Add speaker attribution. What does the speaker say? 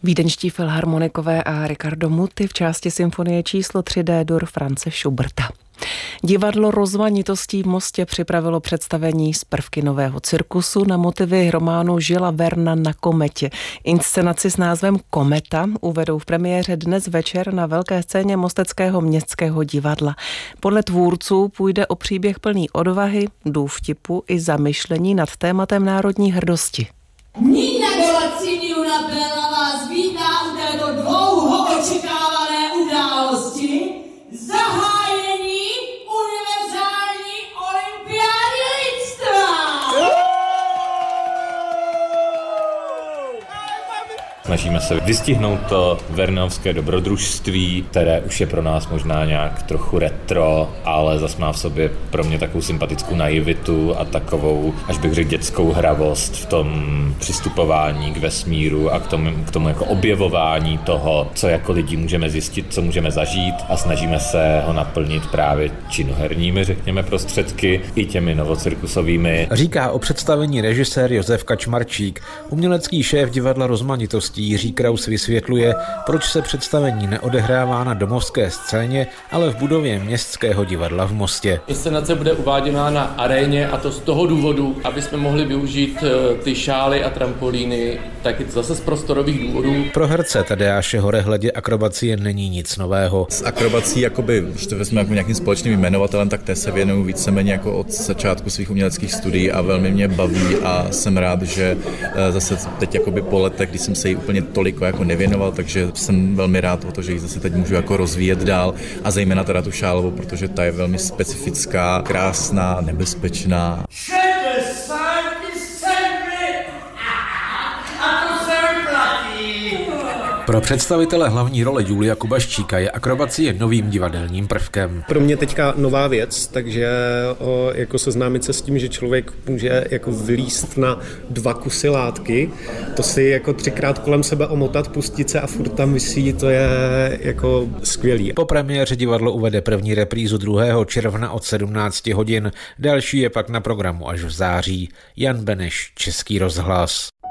Speaker 1: Vídeňští filharmonikové a Riccardo Muti v části symfonie číslo 3 D-dur Franze Schuberta. Divadlo Rozmanitostí v Mostě připravilo představení z prvky nového cirkusu na motivy románu Žila Verna Na kometě. Inscenaci s názvem Kometa uvedou v premiéře dnes večer na velké scéně Mosteckého městského divadla. Podle tvůrců půjde o příběh plný odvahy, důvtipu i zamyšlení nad tématem národní hrdosti.
Speaker 2: Nina Golaciniuna Bella vás vítá u této dlouho očekávané události zahájení univerzální olympiády lidstva!
Speaker 3: Snažíme se vystihnout to vernovské dobrodružství, které už je pro nás možná nějak trochu retro, ale zas má v sobě pro mě takovou sympatickou naivitu a takovou, až bych řekl, dětskou hravost v tom přistupování k vesmíru a k tomu jako objevování toho, co jako lidi můžeme zjistit, co můžeme zažít, a snažíme se ho naplnit právě činoherními, řekněme, prostředky i těmi novocirkusovými.
Speaker 4: Říká o představení režisér Josef Kačmarčík. Umělecký šéf divadla Rozmanitostí Jiří Kraus vysvětluje, proč se představení neodehrává na domovské scéně, ale v budově Městského divadla v Mostě.
Speaker 5: Inscenace bude uváděná na aréně, a to z toho důvodu, aby jsme mohli využít ty šály a trampolíny, taky zase z prostorových důvodů.
Speaker 4: Pro herce Tadeáše Horehledě akrobacie není nic nového.
Speaker 6: S akrobací, jakoby, když to vezme jako nějakým společným jmenovatelem, tak té se věnuju víceméně jako od začátku svých uměleckých studií a velmi mě baví a jsem rád, že zase teď jakoby po letech, kdy jsem se jí úplně toliko jako nevěnoval, takže jsem velmi rád o to, že ji zase teď můžu jako rozvíjet dál, a zejména teda tu šálovou, protože ta je velmi specifická, krásná, nebezpečná.
Speaker 4: Pro představitele hlavní role Julia Kubaščíka je akrobacie novým divadelním prvkem.
Speaker 7: Pro mě teďka nová věc, takže jako seznámit se s tím, že člověk může jako vylízt na 2 kusy látky, to si jako 3krát kolem sebe omotat, pustit se a furt tam visí, to je jako skvělý.
Speaker 4: Po premiéře divadlo uvede první reprízu 2. června od 17 hodin, další je pak na programu až v září. Jan Beneš, Český rozhlas.